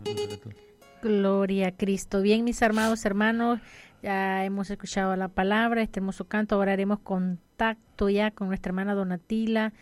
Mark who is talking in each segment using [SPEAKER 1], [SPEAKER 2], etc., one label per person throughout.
[SPEAKER 1] Gloria a Cristo. Bien, mis amados hermanos, ya hemos escuchado la palabra, este hermoso canto. Ahora haremos contacto ya con nuestra hermana Donatila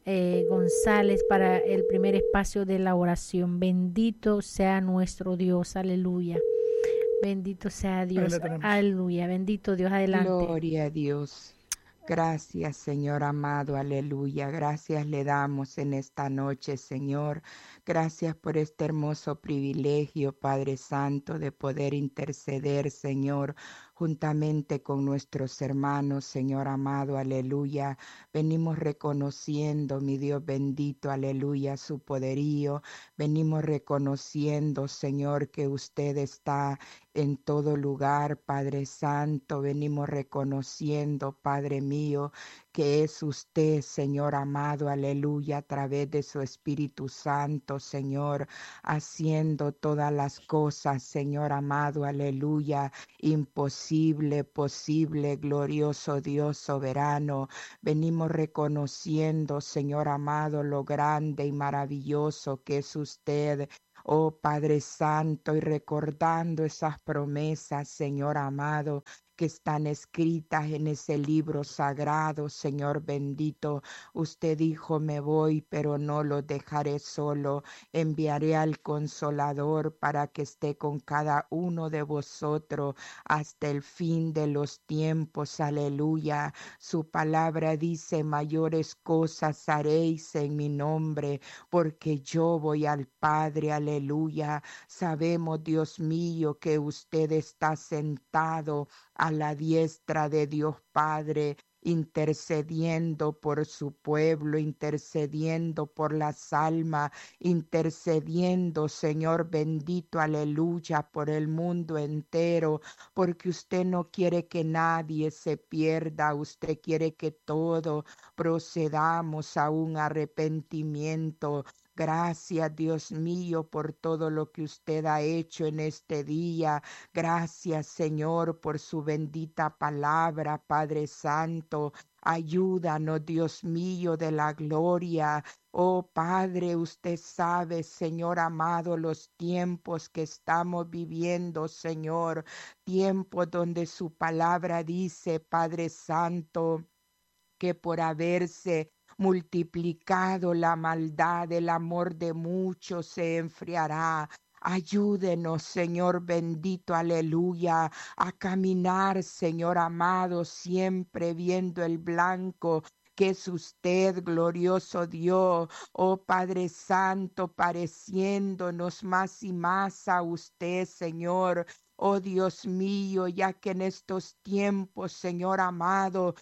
[SPEAKER 1] González para el primer espacio de la oración. Bendito sea nuestro Dios, aleluya. Bendito sea Dios, aleluya. Bendito Dios, adelante.
[SPEAKER 2] Gloria a Dios. Gracias, Señor amado, aleluya. Gracias le damos en esta noche, Señor. Gracias por este hermoso privilegio, Padre Santo, de poder interceder, Señor, juntamente con nuestros hermanos, Señor amado, aleluya. Venimos reconociendo, mi Dios bendito, aleluya, su poderío. Venimos reconociendo, Señor, que usted está en todo lugar, Padre Santo. Venimos reconociendo, Padre mío, que es usted, Señor amado, aleluya, a través de su Espíritu Santo, Señor, haciendo todas las cosas, Señor amado, aleluya, imposible, posible, glorioso Dios soberano. Venimos reconociendo, Señor amado, lo grande y maravilloso que es usted. Oh Padre Santo, y recordando esas promesas, Señor amado, que están escritas en ese libro sagrado, Señor bendito. Usted dijo, me voy, pero no lo dejaré solo. Enviaré al Consolador para que esté con cada uno de vosotros hasta el fin de los tiempos. Aleluya. Su palabra dice, mayores cosas haréis en mi nombre, porque yo voy al Padre, aleluya. Sabemos, Dios mío, que usted está sentado a la diestra de Dios Padre, intercediendo por su pueblo, intercediendo por las almas, intercediendo, Señor bendito, aleluya, por el mundo entero, porque usted no quiere que nadie se pierda, usted quiere que todos procedamos a un arrepentimiento. Gracias, Dios mío, por todo lo que usted ha hecho en este día. Gracias, Señor, por su bendita palabra, Padre Santo. Ayúdanos, Dios mío, de la gloria. Oh Padre, usted sabe, Señor amado, los tiempos que estamos viviendo, Señor. Tiempos donde su palabra dice, Padre Santo, que por haberse multiplicado la maldad, el amor de muchos se enfriará. Ayúdenos, Señor bendito, aleluya, a caminar, Señor amado, siempre viendo el blanco que es usted, glorioso Dios, oh Padre Santo, pareciéndonos más y más a usted, Señor. Oh Dios mío, ya que en estos tiempos, Señor amado,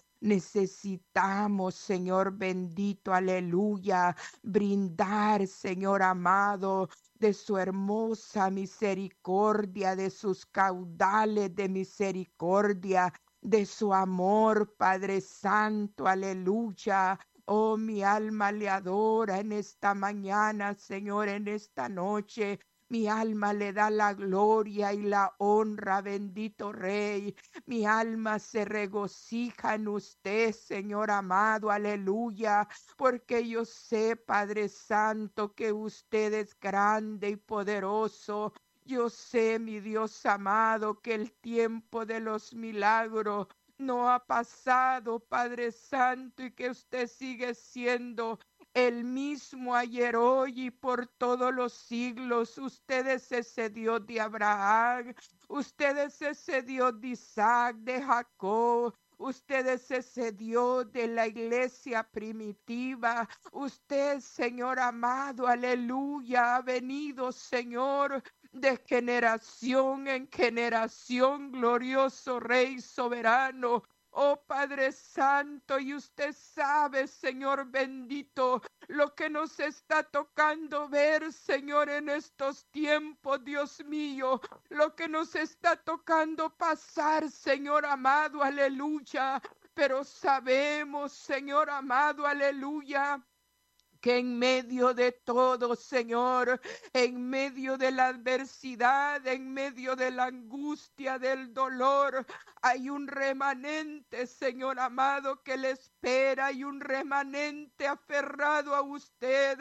[SPEAKER 2] necesitamos, Señor bendito, aleluya, brindar, Señor amado, de su hermosa misericordia, de sus caudales de misericordia, de su amor, Padre Santo, aleluya. Oh, mi alma le adora en esta mañana, Señor, en esta noche. Mi alma le da la gloria y la honra, bendito Rey. Mi alma se regocija en usted, Señor amado, aleluya, porque yo sé, Padre Santo, que usted es grande y poderoso. Yo sé, mi Dios amado, que el tiempo de los milagros no ha pasado, Padre Santo, y que usted sigue siendo el mismo ayer, hoy y por todos los siglos. Usted es ese Dios de Abraham, usted es ese Dios de Isaac, de Jacob. Usted es ese Dios de la iglesia primitiva. Usted, Señor amado, aleluya, ha venido, Señor, de generación en generación, glorioso Rey soberano. Oh Padre Santo, y usted sabe, Señor bendito, lo que nos está tocando ver, Señor, en estos tiempos, Dios mío, lo que nos está tocando pasar, Señor amado, aleluya. Pero sabemos, Señor amado, aleluya, que en medio de todo, Señor, en medio de la adversidad, en medio de la angustia, del dolor, hay un remanente, Señor amado, que le espera, hay un remanente aferrado a usted.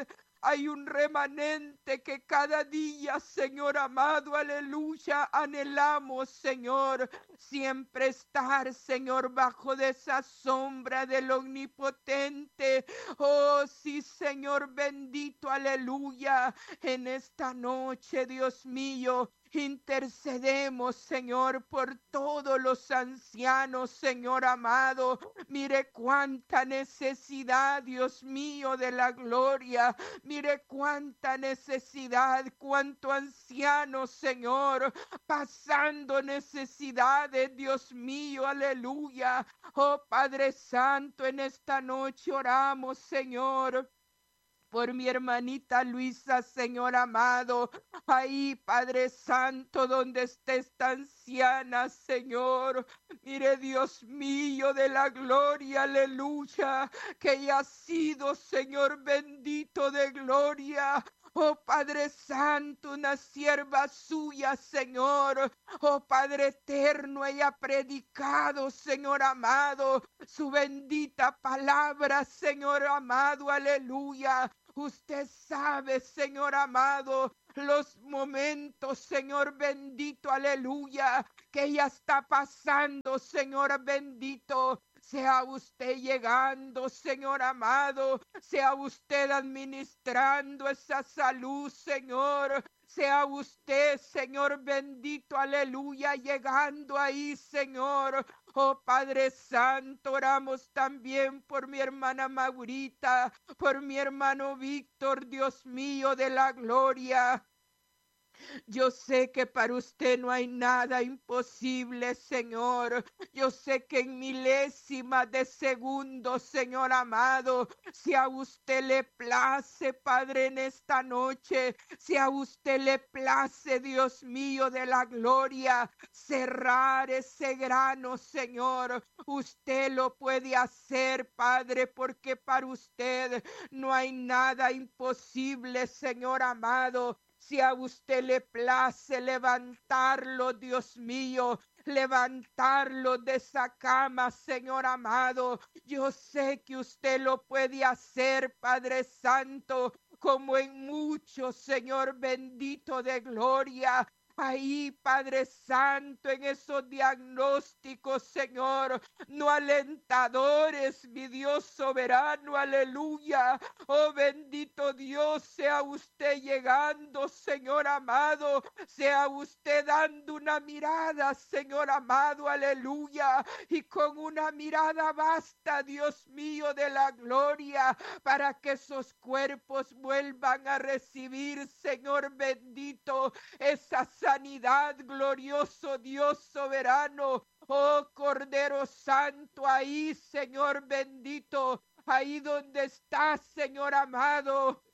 [SPEAKER 2] Hay un remanente que cada día, Señor amado, aleluya, anhelamos, Señor, siempre estar, Señor, bajo de esa sombra del Omnipotente. Oh, sí, Señor bendito, aleluya. En esta noche, Dios mío, intercedemos, Señor, por todos los ancianos, Señor amado. Mire cuánta necesidad, Dios mío, de la gloria. Mire cuánta necesidad, cuánto anciano, Señor, pasando necesidades, Dios mío, aleluya. Oh Padre Santo, en esta noche oramos, Señor, por mi hermanita Luisa, Señor amado, ahí, Padre Santo, donde esté esta anciana, Señor. Mire, Dios mío de la gloria, aleluya, que ella ha sido, Señor bendito de gloria. Oh Padre Santo, una sierva suya, Señor. Oh Padre eterno, ella ha predicado, Señor amado, su bendita palabra, Señor amado, aleluya. Usted sabe, Señor amado, los momentos, Señor bendito, aleluya, que ella está pasando, Señor bendito. Sea usted llegando, Señor amado, sea usted administrando esa salud, Señor. Sea usted, Señor bendito, aleluya, llegando ahí, Señor. Oh Padre Santo, oramos también por mi hermana Maurita, por mi hermano Víctor, Dios mío de la gloria. Yo sé que para usted no hay nada imposible, Señor. Yo sé que en milésimas de segundo, Señor amado, si a usted le place, Padre, en esta noche, si a usted le place, Dios mío de la gloria, cerrar ese grano, Señor, usted lo puede hacer, Padre, porque para usted no hay nada imposible, Señor amado. Si a usted le place levantarlo, Dios mío, levantarlo de esa cama, Señor amado, yo sé que usted lo puede hacer, Padre Santo, como en muchos, Señor bendito de gloria. Ahí, Padre Santo, en esos diagnósticos, Señor, no alentadores, mi Dios soberano, aleluya. Oh, bendito Dios, sea usted llegando, Señor amado, sea usted dando una mirada, Señor amado, aleluya. Y con una mirada basta, Dios mío de la gloria, para que esos cuerpos vuelvan a recibir, Señor bendito, esa sanidad, glorioso Dios soberano. Oh Cordero Santo, ahí, Señor bendito, ahí donde está, Señor amado,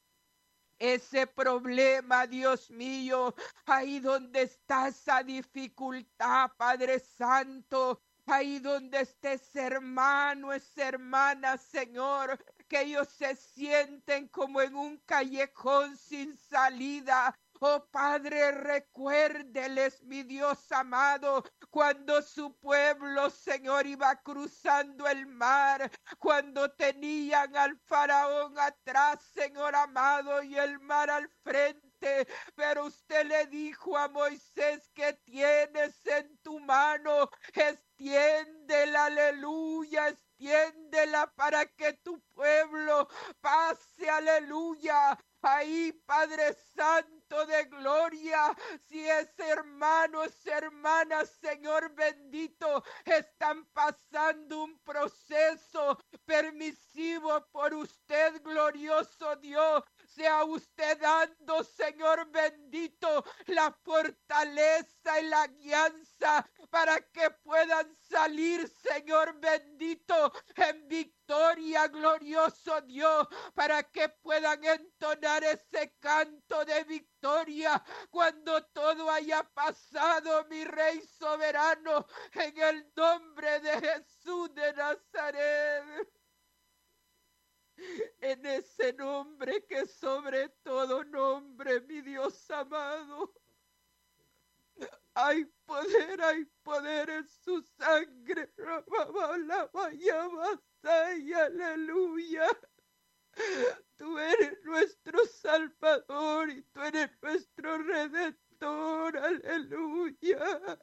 [SPEAKER 2] ese problema, Dios mío, ahí donde está esa dificultad, Padre Santo, ahí donde esté ese hermano, esa hermana, Señor, que ellos se sienten como en un callejón sin salida. Oh Padre, recuérdeles, mi Dios amado, cuando su pueblo, Señor, iba cruzando el mar, cuando tenían al faraón atrás, Señor amado, y el mar al frente, pero usted le dijo a Moisés: que tienes en tu mano, extiéndela, aleluya, extiéndela para que tu pueblo pase, aleluya. Ahí, Padre Santo de gloria, si es hermanos, hermanas, Señor bendito, están pasando un proceso permisivo por usted, glorioso Dios, sea usted dando, Señor bendito, la fortaleza y la guianza para que puedan salir, Señor bendito, en victoria, glorioso Dios, para que puedan entonar ese canto de victoria cuando todo haya pasado, mi Rey soberano, en el nombre de Jesús de Nazaret. En ese nombre que sobre todo nombre, mi Dios amado, hay poder en su sangre. Aleluya. tú eres nuestro Salvador y tú eres nuestro Redentor. Aleluya.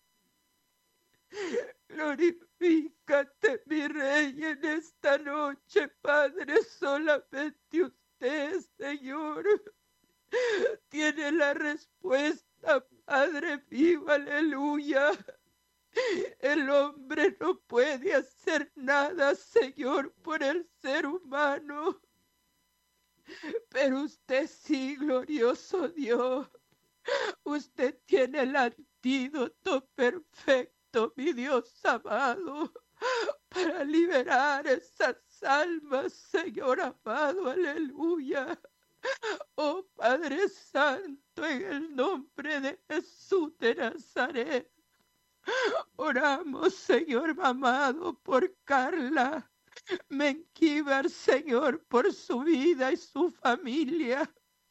[SPEAKER 2] Glorifícate, mi Rey, en esta noche, Padre. Solamente usted, Señor, tiene la respuesta, Padre vivo. Aleluya. El hombre no puede hacer nada, Señor, por el ser humano. Pero usted sí, glorioso Dios. Usted tiene el antídoto perfecto, mi Dios amado, para liberar esas almas, Señor amado. Aleluya. Oh Padre Santo, en el nombre de Jesús de Nazaret, oramos, Señor amado, por Carla Menquíbar, Señor, por su vida y su familia.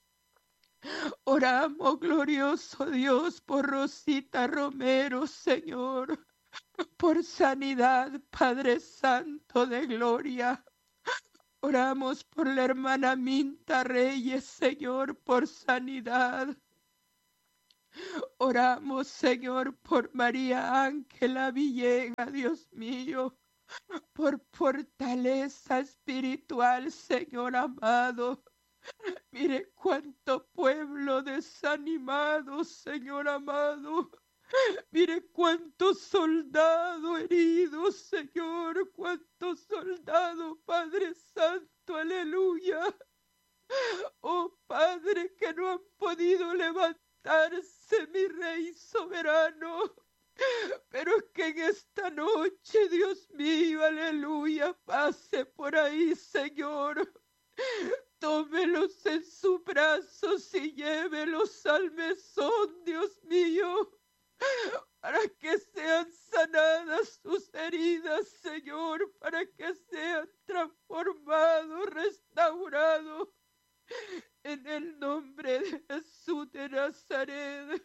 [SPEAKER 2] Oramos, glorioso Dios, por Rosita Romero, Señor, por sanidad, Padre Santo de gloria. Oramos por la hermana Minta Reyes, Señor, por sanidad. Oramos, Señor, por María Ángela Villega, Dios mío, por fortaleza espiritual, Señor amado. Mire cuánto pueblo desanimado, Señor amado. Mire cuántos soldados heridos, Señor, cuántos soldados, Padre Santo, aleluya. Oh Padre, que no han podido levantarse, mi Rey soberano. Pero que en esta noche, Dios mío, aleluya, pase por ahí, Señor. Tómelos en sus brazos y llévelos al mesón, Dios mío, para que sean sanadas sus heridas, Señor, para que sean transformados, restaurados, en el nombre de Jesús de Nazaret.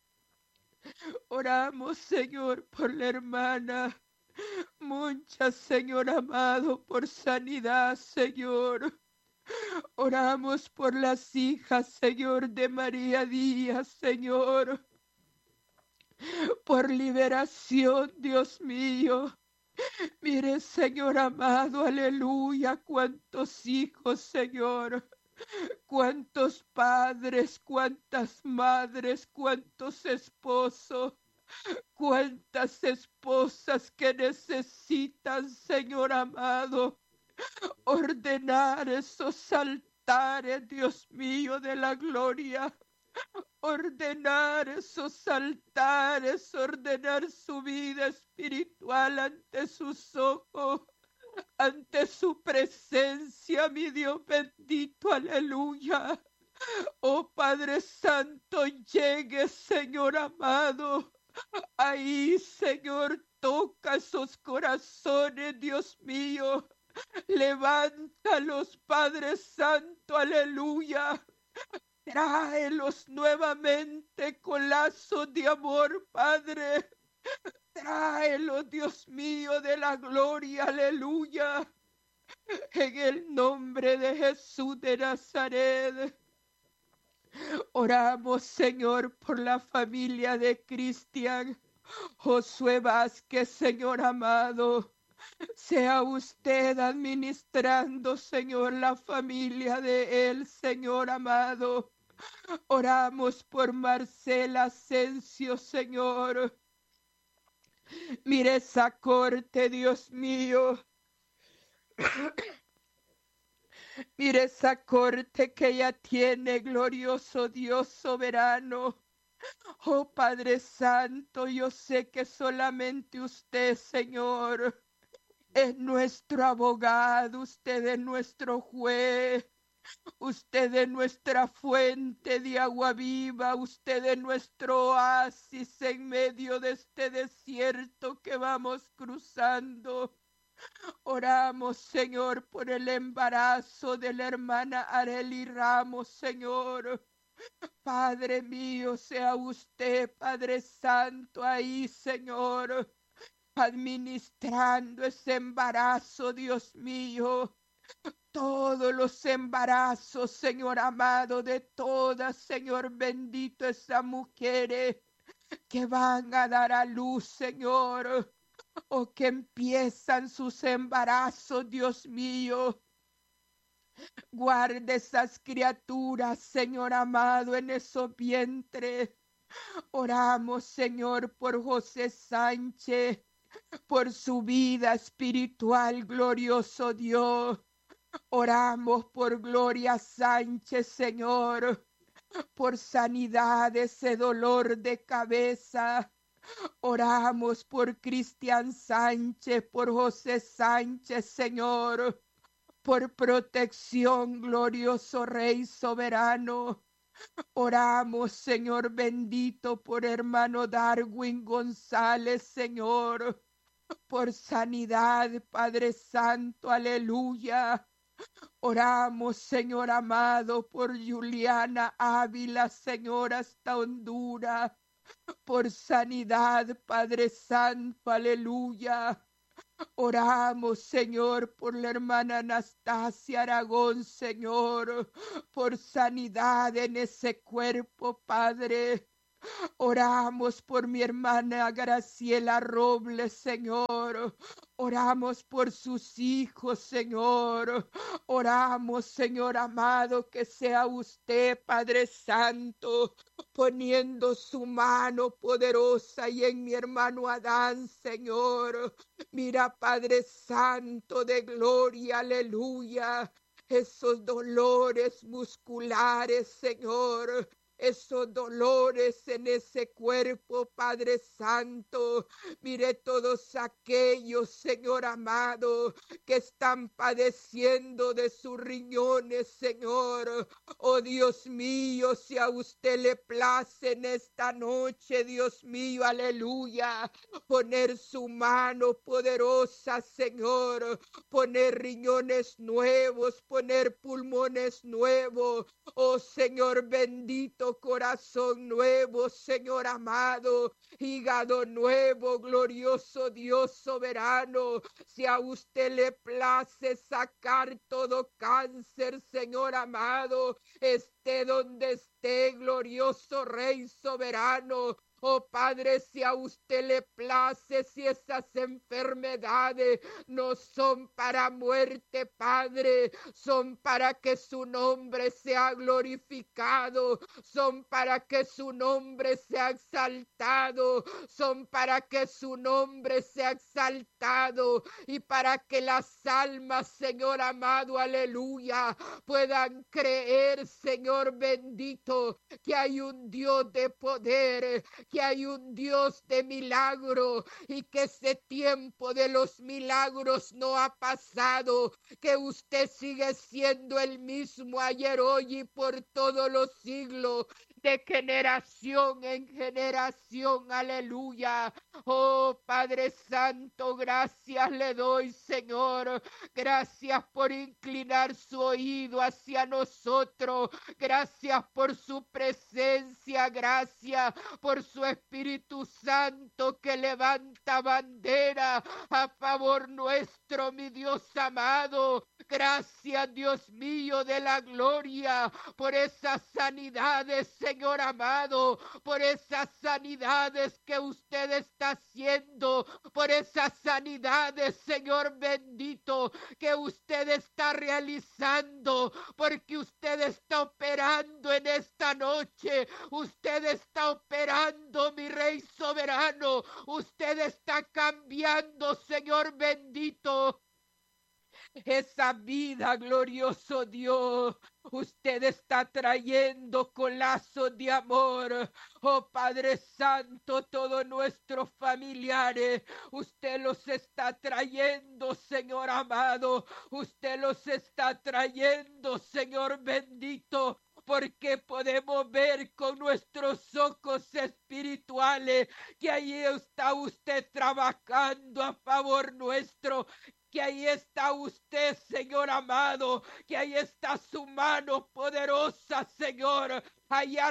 [SPEAKER 2] Oramos, Señor, por la hermana Moncha, Señor amado, por sanidad, Señor. Oramos por las hijas, Señor, de María Díaz, Señor, por liberación, Dios mío. Mire, Señor amado, aleluya, cuántos hijos, Señor, cuántos padres, cuántas madres, cuántos esposos, cuántas esposas que necesitan, Señor amado, ordenar esos altares, Dios mío, de la gloria. Ordenar esos altares, ordenar su vida espiritual ante sus ojos, ante su presencia, mi Dios bendito, aleluya. Oh Padre Santo, llegue, Señor amado. Ahí, Señor, toca esos corazones, Dios mío. Levántalos, Padre Santo, aleluya. Tráelos nuevamente con lazos de amor, Padre. Tráelos, Dios mío, de la gloria, aleluya. En el nombre de Jesús de Nazaret. Oramos, Señor, por la familia de Cristian Josué Vázquez, Señor amado. Sea usted administrando, Señor, la familia de él, Señor amado. Oramos por Marcela Asensio, Señor. Mire esa corte, Dios mío. Mire esa corte que ella tiene, glorioso Dios soberano. Oh Padre Santo, yo sé que solamente usted, Señor, es nuestro abogado, usted es nuestro juez. Usted es nuestra fuente de agua viva, usted es nuestro oasis en medio de este desierto que vamos cruzando. Oramos, Señor, por el embarazo de la hermana Arely Ramos, Señor. Padre mío, sea usted, Padre Santo, ahí, Señor, administrando ese embarazo, Dios mío. todos los embarazos, Señor amado, de todas, Señor bendito, esas mujeres que van a dar a luz, Señor, o que empiezan sus embarazos, Dios mío. Guarde esas criaturas, Señor amado, en esos vientres. Oramos, Señor, por José Sánchez, por su vida espiritual, glorioso Dios. Oramos por Gloria Sánchez, Señor, por sanidad de ese dolor de cabeza. Oramos por Cristian Sánchez, por José Sánchez, Señor, por protección, glorioso Rey soberano. Oramos, Señor bendito, por hermano Darwin González, Señor, por sanidad, Padre Santo, aleluya. Oramos, Señor amado, por Juliana Ávila, Señor, hasta Honduras, por sanidad, Padre Santo, aleluya. Oramos, Señor, por la hermana Anastasia Aragón, Señor, por sanidad en ese cuerpo, Padre. Oramos por mi hermana Graciela Robles, Señor. Oramos por sus hijos, Señor. Oramos, Señor amado, que sea usted, Padre Santo, poniendo su mano poderosa y en mi hermano Adán, Señor. Mira, Padre Santo de gloria, aleluya. Esos dolores musculares, Señor, esos dolores en ese cuerpo, Padre Santo. Mire todos aquellos, Señor amado, que están padeciendo de sus riñones, Señor. Oh Dios mío, si a usted le place en esta noche, Dios mío, aleluya, poner su mano poderosa, Señor, poner riñones nuevos, poner pulmones nuevos. Oh Señor bendito, corazón nuevo, Señor amado, hígado nuevo, glorioso Dios soberano. Si a usted le place sacar todo cáncer, Señor amado, esté donde esté, glorioso Rey soberano. Oh Padre, si a usted le place, si esas enfermedades no son para muerte, Padre, son para que su nombre sea glorificado, son para que su nombre sea exaltado, son para que su nombre sea exaltado y para que las almas, Señor amado, aleluya, puedan creer, Señor bendito, que hay un Dios de poder, que hay un Dios de milagro y que ese tiempo de los milagros no ha pasado, que usted sigue siendo el mismo ayer, hoy y por todos los siglos, de generación en generación, aleluya. Oh Padre Santo, gracias le doy, Señor, gracias por inclinar su oído hacia nosotros, gracias por su presencia, gracias por su Espíritu Santo que levanta bandera a favor nuestro, mi Dios amado. Gracias, Dios mío de la gloria, por esas sanidades, Señor amado, por esas sanidades que usted está haciendo, por esas sanidades, Señor bendito, que usted está realizando, porque usted está operando en esta noche, usted está operando, mi Rey soberano, usted está cambiando, Señor bendito, esa vida, glorioso Dios. Usted está trayendo con lazos de amor, oh Padre Santo, todos nuestros familiares. Usted los está trayendo, Señor amado. Usted los está trayendo, Señor bendito, porque podemos ver con nuestros ojos espirituales que ahí está usted trabajando a favor nuestro, que ahí está usted, Señor amado, que ahí está su mano poderosa, Señor, ahí arrancando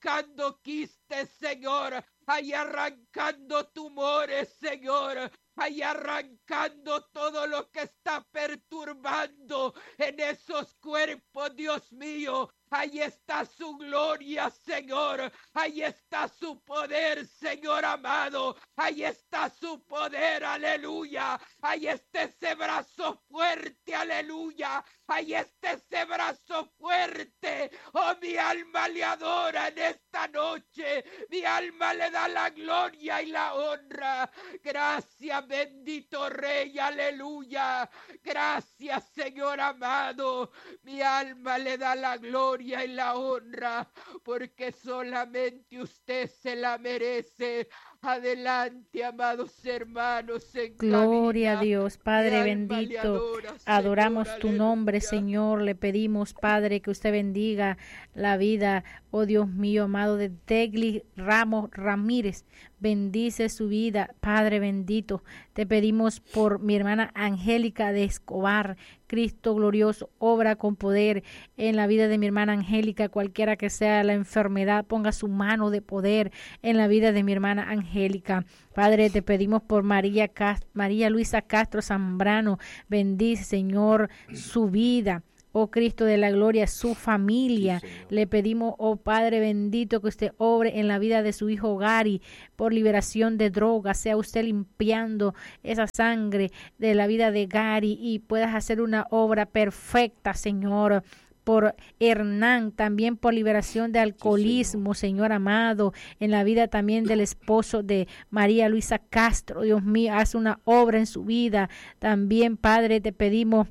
[SPEAKER 2] arrancando quistes, Señor, ahí arrancando tumores, Señor, ahí arrancando todo lo que está perturbando en esos cuerpos, Dios mío. Ahí está su gloria, Señor. Ahí está su poder, Señor amado. Ahí está su poder, aleluya. Ahí está ese brazo fuerte, aleluya. Ahí está ese brazo fuerte. Oh, mi alma le adora en esta noche. Mi alma le da la gloria y la honra. Gracias, bendito Rey, aleluya. Gracias, Señor amado. Mi alma le da la gloria y la honra, porque solamente usted se la merece. Adelante, amados hermanos, en
[SPEAKER 1] Gloria a
[SPEAKER 2] cabina.
[SPEAKER 1] Dios, Padre
[SPEAKER 2] Mi alma le
[SPEAKER 1] bendito.
[SPEAKER 2] adora,
[SPEAKER 1] Adoramos
[SPEAKER 2] Señor,
[SPEAKER 1] tu nombre,
[SPEAKER 2] aleluya.
[SPEAKER 1] Señor. Le pedimos, Padre, que usted bendiga la vida, oh Dios mío, amado, de Degli Ramos Ramírez. Bendice su vida, Padre bendito. Te pedimos por mi hermana Angélica de Escobar. Cristo glorioso, obra con poder en la vida de mi hermana Angélica, cualquiera que sea la enfermedad, ponga su mano de poder en la vida de mi hermana Angélica. Padre, te pedimos por María Luisa Castro Zambrano. Bendice, Señor, su vida. Oh Cristo de la gloria, su familia. Sí, le pedimos, oh Padre bendito, que usted obre en la vida de su hijo Gary por liberación de drogas. Sea usted limpiando esa sangre de la vida de Gary y puedas hacer una obra perfecta, Señor. Por Hernán, también por liberación de alcoholismo, sí, Señor amado, en la vida también del esposo de María Luisa Castro. Dios mío, haz una obra en su vida. También, Padre, te pedimos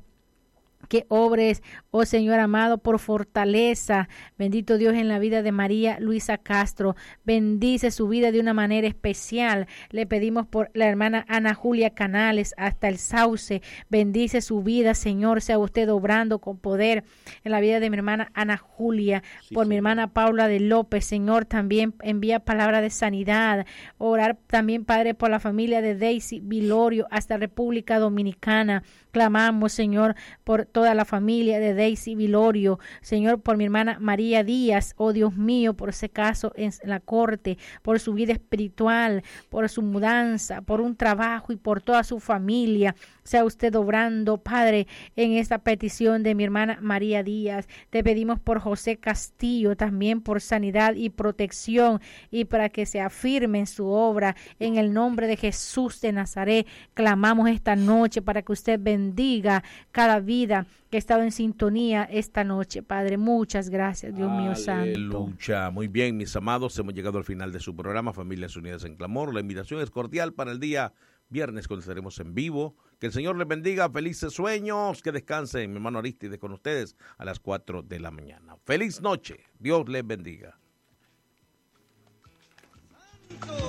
[SPEAKER 1] que obres, oh Señor amado, por fortaleza. Bendito Dios, en la vida de María Luisa Castro. Bendice su vida de una manera especial. Le pedimos por la hermana Ana Julia Canales hasta el Sauce. Bendice su vida, Señor. Sea usted obrando con poder en la vida de mi hermana Ana Julia. Sí, por mi hermana Paula de López, Señor, también envía palabra de sanidad. Orar también, Padre, por la familia de Daisy Vilorio hasta República Dominicana. Clamamos, Señor, por toda la familia de Daisy Vilorio, Señor, por mi hermana María Díaz, oh Dios mío, por ese caso en la corte, por su vida espiritual, por su mudanza, por un trabajo y por toda su familia. Sea usted obrando, Padre, en esta petición de mi hermana María Díaz. Te pedimos por José Castillo, también por sanidad y protección, y para que se afirme en su obra, en el nombre de Jesús de Nazaret. Clamamos esta noche para que usted bendiga cada vida que ha estado en sintonía esta noche, Padre. Muchas gracias, Dios mío santo.
[SPEAKER 3] Aleluya. Muy bien, mis amados, hemos llegado al final de su programa Familias Unidas en Clamor. La invitación es cordial para el día viernes, cuando estaremos en vivo. Que el Señor les bendiga, felices sueños, que descansen, mi hermano Aristide con ustedes a las 4 de la mañana. Feliz noche, Dios les bendiga.